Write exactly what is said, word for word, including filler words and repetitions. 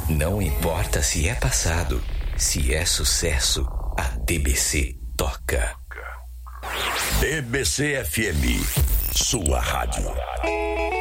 Não importa se é passado, se é sucesso, a D B C toca. D B C F M, sua rádio.